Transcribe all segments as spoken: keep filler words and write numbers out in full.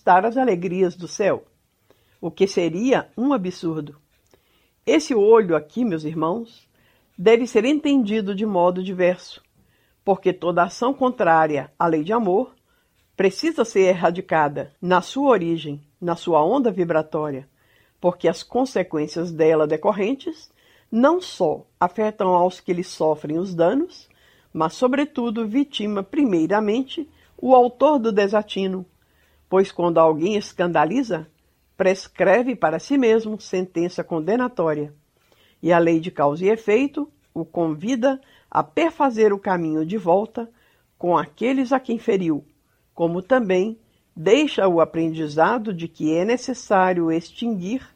conquistar as alegrias do céu, o que seria um absurdo. Esse olho aqui, meus irmãos, deve ser entendido de modo diverso, porque toda ação contrária à lei de amor precisa ser erradicada na sua origem, na sua onda vibratória, porque as consequências dela decorrentes não só afetam aos que lhe sofrem os danos, mas, sobretudo, vitima primeiramente o autor do desatino, pois quando alguém escandaliza, prescreve para si mesmo sentença condenatória, e a lei de causa e efeito o convida a perfazer o caminho de volta com aqueles a quem feriu, como também deixa o aprendizado de que é necessário extinguir,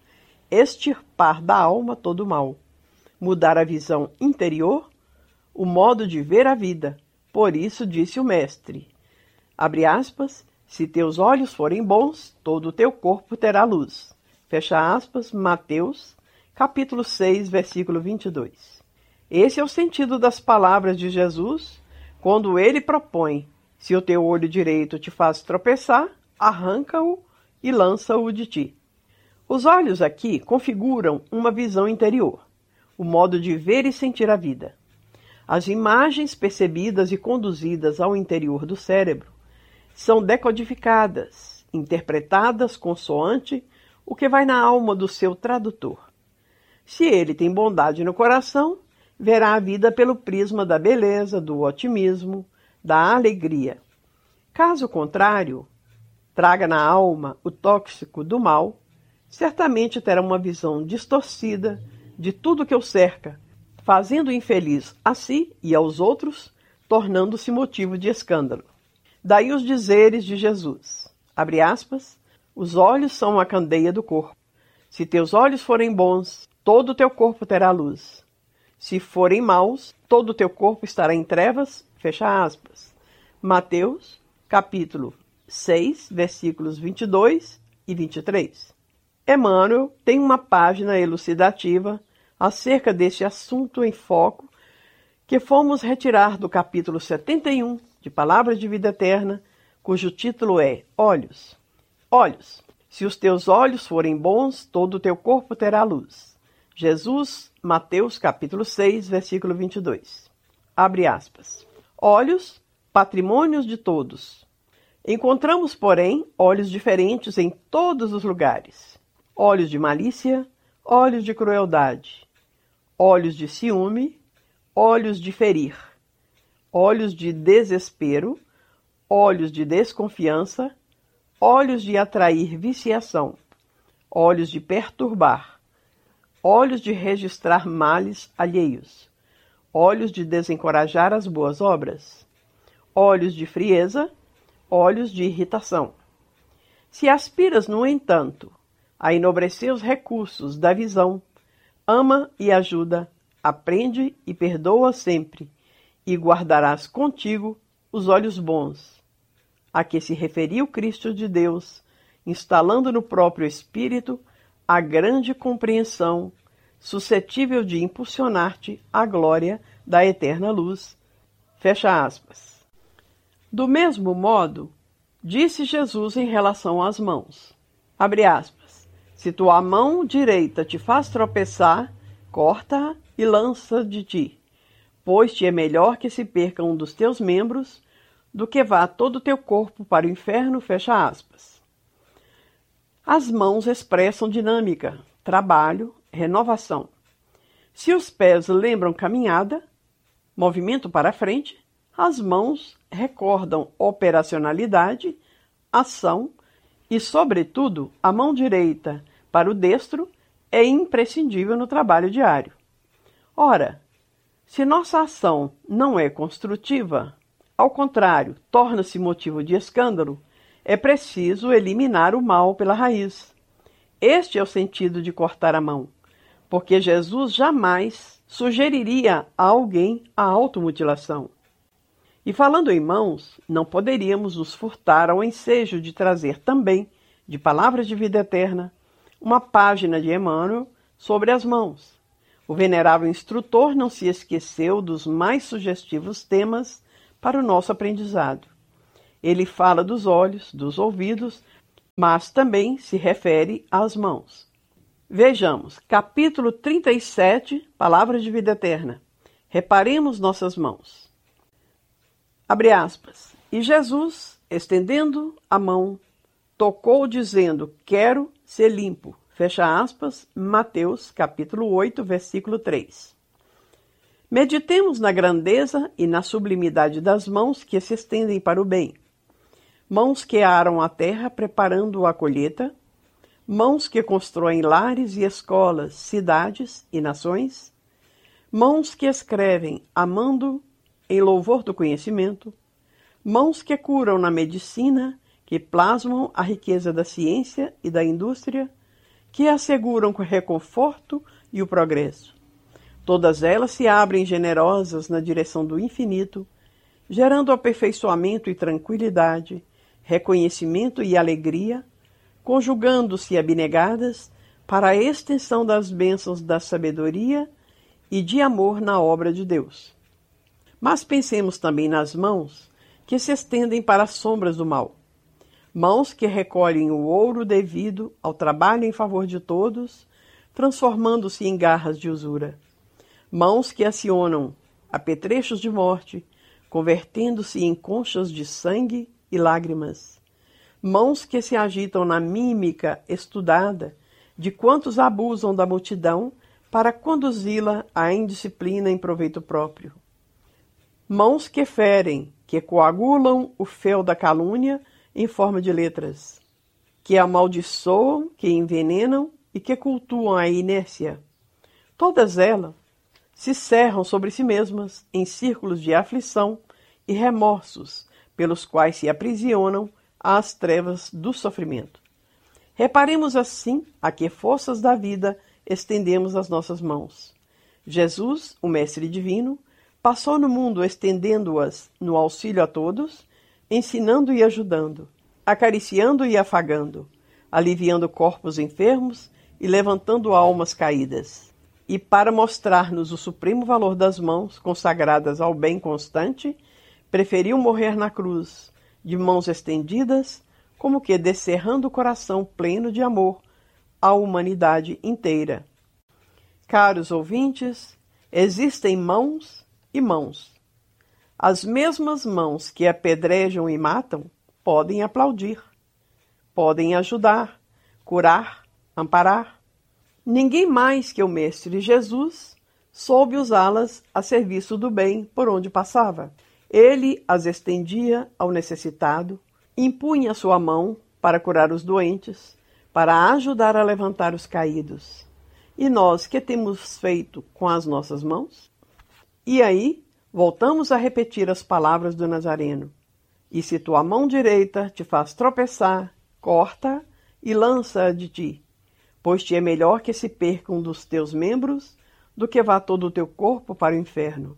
extirpar da alma todo o mal, mudar a visão interior, o modo de ver a vida. Por isso disse o Mestre, abre aspas, se teus olhos forem bons, todo o teu corpo terá luz. Fecha aspas, Mateus, capítulo seis, versículo vinte e dois. Esse é o sentido das palavras de Jesus, quando ele propõe, se o teu olho direito te faz tropeçar, arranca-o e lança-o de ti. Os olhos aqui configuram uma visão interior, o modo de ver e sentir a vida. As imagens percebidas e conduzidas ao interior do cérebro são decodificadas, interpretadas consoante o que vai na alma do seu tradutor. Se ele tem bondade no coração, verá a vida pelo prisma da beleza, do otimismo, da alegria. Caso contrário, traga na alma o tóxico do mal, certamente terá uma visão distorcida de tudo que o cerca, fazendo infeliz a si e aos outros, tornando-se motivo de escândalo. Daí os dizeres de Jesus, abre aspas, os olhos são a candeia do corpo. Se teus olhos forem bons, todo o teu corpo terá luz. Se forem maus, todo o teu corpo estará em trevas, fecha aspas. Mateus, capítulo seis, versículos vinte e dois e vinte e três. Emmanuel tem uma página elucidativa acerca deste assunto em foco que fomos retirar do capítulo setenta e um de Palavras de Vida Eterna, cujo título é Olhos. Olhos, se os teus olhos forem bons, todo o teu corpo terá luz. Jesus, Mateus, capítulo seis, versículo vinte e dois. Abre aspas. Olhos, patrimônios de todos. Encontramos, porém, olhos diferentes em todos os lugares. Olhos de malícia, olhos de crueldade, olhos de ciúme, olhos de ferir, olhos de desespero, olhos de desconfiança, olhos de atrair viciação, olhos de perturbar, olhos de registrar males alheios, olhos de desencorajar as boas obras, olhos de frieza, olhos de irritação. Se aspiras, no entanto, a enobrecer os recursos da visão, ama e ajuda, aprende e perdoa sempre, e guardarás contigo os olhos bons, a que se referiu Cristo de Deus, instalando no próprio espírito a grande compreensão, suscetível de impulsionar-te à glória da eterna luz. Fecha aspas. Do mesmo modo, disse Jesus em relação às mãos, abre aspas, se tua mão direita te faz tropeçar, corta-a e lança de ti, pois te é melhor que se perca um dos teus membros do que vá todo o teu corpo para o inferno, fecha aspas. As mãos expressam dinâmica, trabalho, renovação. Se os pés lembram caminhada, movimento para frente, as mãos recordam operacionalidade, ação e, sobretudo, a mão direita para o destro é imprescindível no trabalho diário. Ora, se nossa ação não é construtiva, ao contrário, torna-se motivo de escândalo, é preciso eliminar o mal pela raiz. Este é o sentido de cortar a mão, porque Jesus jamais sugeriria a alguém a automutilação. E falando em mãos, não poderíamos nos furtar ao ensejo de trazer também, de Palavras de Vida Eterna, uma página de Emmanuel sobre as mãos. O venerável instrutor não se esqueceu dos mais sugestivos temas para o nosso aprendizado. Ele fala dos olhos, dos ouvidos, mas também se refere às mãos. Vejamos, capítulo trinta e sete, Palavras de Vida Eterna. Reparemos nossas mãos. Abre aspas. E Jesus, estendendo a mão, tocou dizendo, quero ser limpo. Fecha aspas, Mateus, capítulo oito, versículo três. Meditemos na grandeza e na sublimidade das mãos que se estendem para o bem. Mãos que aram a terra preparando a colheita, mãos que constroem lares e escolas, cidades e nações, mãos que escrevem amando em louvor do conhecimento, mãos que curam na medicina, que plasmam a riqueza da ciência e da indústria, que asseguram o reconforto e o progresso. Todas elas se abrem generosas na direção do infinito, gerando aperfeiçoamento e tranquilidade, reconhecimento e alegria, conjugando-se abnegadas para a extensão das bênçãos da sabedoria e de amor na obra de Deus. Mas pensemos também nas mãos que se estendem para as sombras do mal. Mãos que recolhem o ouro devido ao trabalho em favor de todos, transformando-se em garras de usura. Mãos que acionam apetrechos de morte, convertendo-se em conchas de sangue e lágrimas. Mãos que se agitam na mímica estudada de quantos abusam da multidão para conduzi-la à indisciplina em proveito próprio. Mãos que ferem, que coagulam o fel da calúnia em forma de letras, que amaldiçoam, que envenenam e que cultuam a inércia. Todas elas se cerram sobre si mesmas em círculos de aflição e remorsos, pelos quais se aprisionam às trevas do sofrimento. Reparemos assim a que forças da vida estendemos as nossas mãos. Jesus, o Mestre Divino, passou no mundo estendendo-as no auxílio a todos, ensinando e ajudando, acariciando e afagando, aliviando corpos enfermos e levantando almas caídas. E para mostrar-nos o supremo valor das mãos consagradas ao bem constante, preferiu morrer na cruz, de mãos estendidas, como que descerrando o coração pleno de amor à humanidade inteira. Caros ouvintes, existem mãos e mãos. As mesmas mãos que apedrejam e matam podem aplaudir, podem ajudar, curar, amparar. Ninguém mais que o Mestre Jesus soube usá-las a serviço do bem por onde passava. Ele as estendia ao necessitado, impunha sua mão para curar os doentes, para ajudar a levantar os caídos. E nós, que temos feito com as nossas mãos? E aí, voltamos a repetir as palavras do Nazareno. E se tua mão direita te faz tropeçar, corta e lança-a de ti, pois te é melhor que se perca um dos teus membros do que vá todo o teu corpo para o inferno.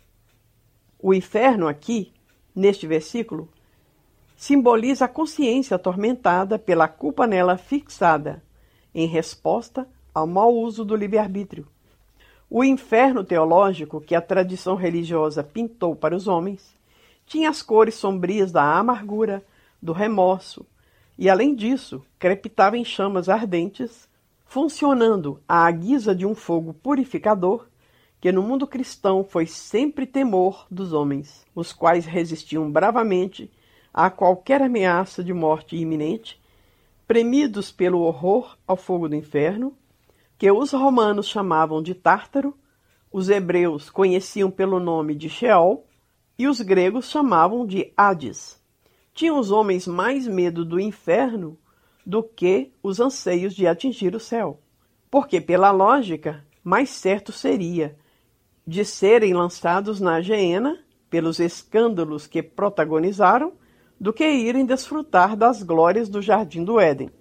O inferno aqui, neste versículo, simboliza a consciência atormentada pela culpa nela fixada, em resposta ao mau uso do livre-arbítrio. O inferno teológico que a tradição religiosa pintou para os homens tinha as cores sombrias da amargura, do remorso, e, além disso, crepitava em chamas ardentes, funcionando à guisa de um fogo purificador que no mundo cristão foi sempre temor dos homens, os quais resistiam bravamente a qualquer ameaça de morte iminente, premidos pelo horror ao fogo do inferno, que os romanos chamavam de Tártaro, os hebreus conheciam pelo nome de Sheol e os gregos chamavam de Hades. Tinham os homens mais medo do inferno do que os anseios de atingir o céu, porque, pela lógica, mais certo seria de serem lançados na geena pelos escândalos que protagonizaram do que irem desfrutar das glórias do Jardim do Éden.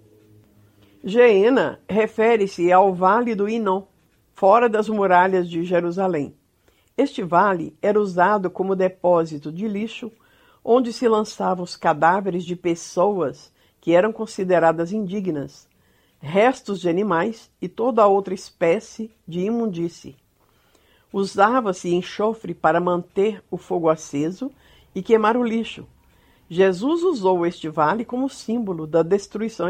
Geena refere-se ao Vale do Inom, fora das muralhas de Jerusalém. Este vale era usado como depósito de lixo, onde se lançavam os cadáveres de pessoas que eram consideradas indignas, restos de animais e toda outra espécie de imundície. Usava-se enxofre para manter o fogo aceso e queimar o lixo. Jesus usou este vale como símbolo da destruição